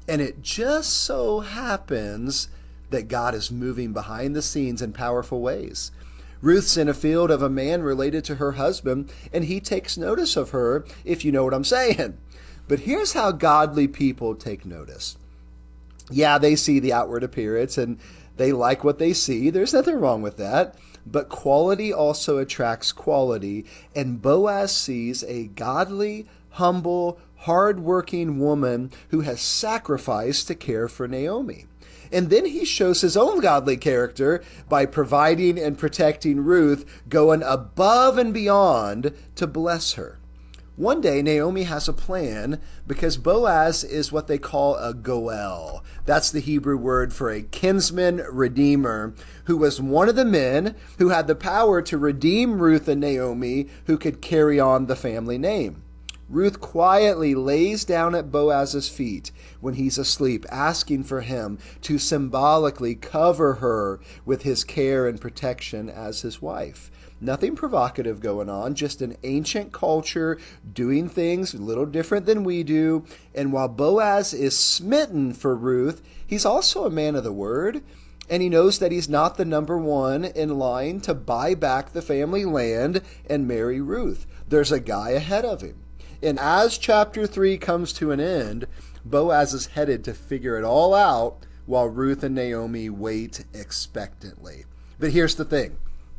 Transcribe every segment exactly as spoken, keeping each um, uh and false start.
And it just so happens that God is moving behind the scenes in powerful ways. Ruth's in a field of a man related to her husband, and he takes notice of her, if you know what I'm saying. But here's how godly people take notice. Yeah, they see the outward appearance, and they like what they see. There's nothing wrong with that. But quality also attracts quality, and Boaz sees a godly, humble, hard-working woman who has sacrificed to care for Naomi. And then he shows his own godly character by providing and protecting Ruth, going above and beyond to bless her. One day, Naomi has a plan because Boaz is what they call a goel. That's the Hebrew word for a kinsman redeemer, who was one of the men who had the power to redeem Ruth and Naomi, who could carry on the family name. Ruth quietly lays down at Boaz's feet when he's asleep, asking for him to symbolically cover her with his care and protection as his wife. Nothing provocative going on, just an ancient culture doing things a little different than we do. And while Boaz is smitten for Ruth, he's also a man of the word. And he knows that he's not the number one in line to buy back the family land and marry Ruth. There's a guy ahead of him. And as chapter three comes to an end, Boaz is headed to figure it all out while Ruth and Naomi wait expectantly. But here's the thing.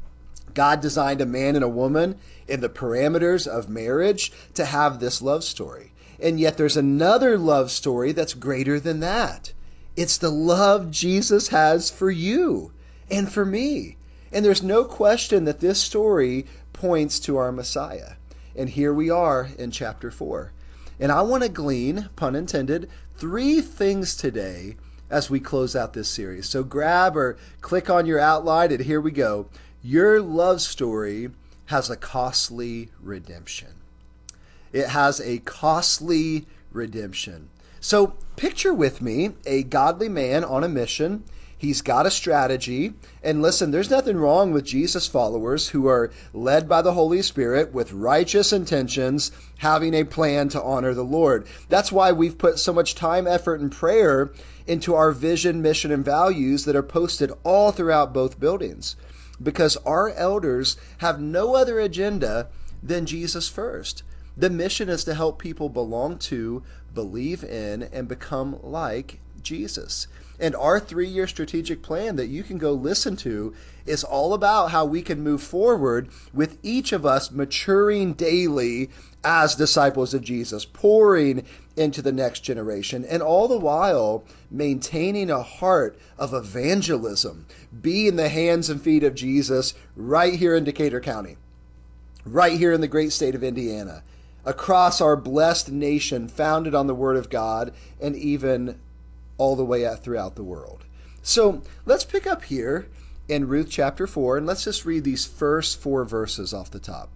God designed a man and a woman in the parameters of marriage to have this love story. And yet there's another love story that's greater than that. It's the love Jesus has for you and for me. And there's no question that this story points to our Messiah. And here we are in chapter four. And I want to glean, pun intended, three things today as we close out this series. So grab or click on your outline, and here we go. Your love story has a costly redemption. It has a costly redemption. So picture with me a godly man on a mission. He's got a strategy. And listen, there's nothing wrong with Jesus followers who are led by the Holy Spirit with righteous intentions, having a plan to honor the Lord. That's why we've put so much time, effort, and prayer into our vision, mission, and values that are posted all throughout both buildings. Because our elders have no other agenda than Jesus first. The mission is to help people belong to, believe in, and become like Jesus. And our three-year strategic plan that you can go listen to is all about how we can move forward with each of us maturing daily as disciples of Jesus, pouring into the next generation, and all the while maintaining a heart of evangelism, being the hands and feet of Jesus right here in Decatur County, right here in the great state of Indiana, across our blessed nation founded on the Word of God, and even all the way out throughout the world. So let's pick up here in Ruth chapter four, and let's just read these first four verses off the top.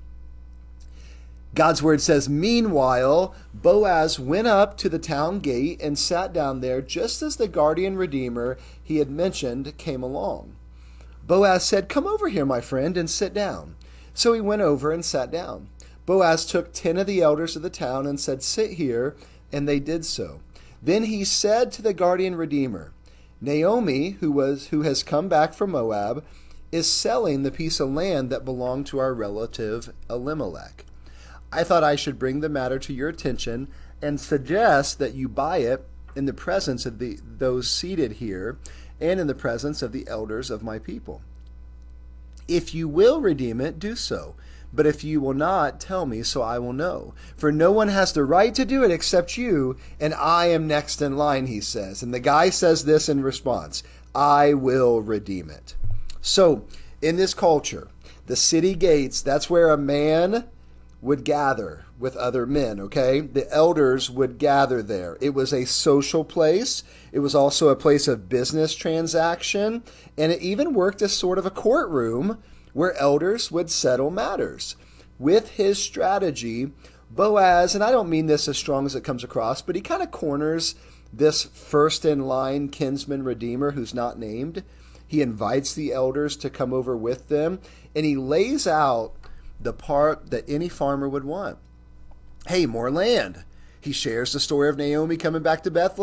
God's word says, "Meanwhile, Boaz went up to the town gate and sat down there just as the guardian redeemer he had mentioned came along. Boaz said, 'Come over here, my friend, and sit down.' So he went over and sat down. Boaz took ten of the elders of the town and said, 'Sit here,' and they did so. Then he said to the guardian redeemer, 'Naomi, who was who has come back from Moab, is selling the piece of land that belonged to our relative Elimelech. I thought I should bring the matter to your attention and suggest that you buy it in the presence of the those seated here and in the presence of the elders of my people. If you will redeem it, do so. But if you will not, tell me, so I will know. For no one has the right to do it except you, and I am next in line,' he says. And the guy says this in response, 'I will redeem it.'" So, in this culture, the city gates, that's where a man would gather with other men, okay? The elders would gather there. It was a social place. It was also a place of business transaction. And it even worked as sort of a courtroom where elders would settle matters. With his strategy, Boaz, and I don't mean this as strong as it comes across, but he kind of corners this first-in-line kinsman redeemer who's not named. He invites the elders to come over with them, and he lays out the part that any farmer would want. Hey, more land. He shares the story of Naomi coming back to Bethlehem.